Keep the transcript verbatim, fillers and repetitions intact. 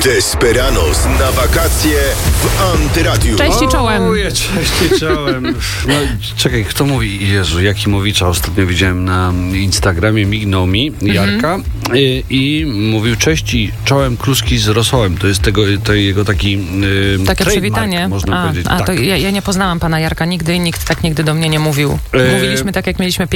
Desperados na wakacje w Antyradiu. Cześć i czołem. Ojej, cześć i czołem. No, czekaj, kto mówi? Jezu, Jakimowicza ostatnio widziałem na Instagramie, mignął mi, Jarka, mhm. i, i mówił cześć i czołem kluski z rosołem. To jest tego, to jego taki yy, Takie przywitanie. Można a, powiedzieć. a tak. to ja, ja nie poznałam pana Jarka nigdy i nikt tak nigdy do mnie nie mówił. Mówiliśmy tak, jak mieliśmy